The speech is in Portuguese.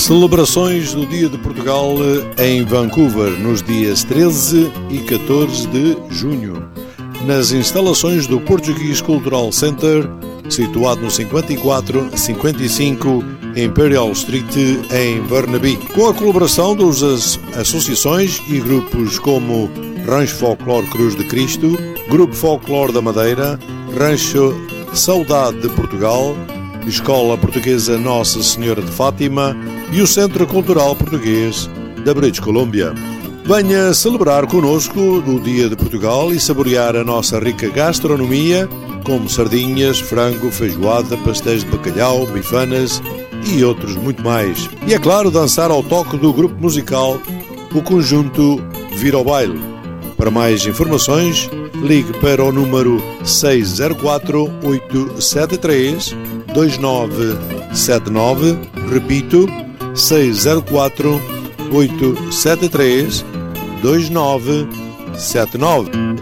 Celebrações do Dia de Portugal em Vancouver, nos dias 13 e 14 de junho, nas instalações do Portuguese Cultural Center, situado no 5455 Imperial Street, em Burnaby, com a colaboração das associações e grupos como Rancho Folclore Cruz de Cristo, Grupo Folclore da Madeira, Rancho Saudade de Portugal, Escola Portuguesa Nossa Senhora de Fátima e o Centro Cultural Português da British Columbia. Venha celebrar connosco o Dia de Portugal e saborear a nossa rica gastronomia, como sardinhas, frango, feijoada, pastéis de bacalhau, bifanas e outros muito mais. E é claro, dançar ao toque do grupo musical, o conjunto Vira ao Baile. Para mais informações, ligue para o número 604-873-2979, repito, 604-873-2979.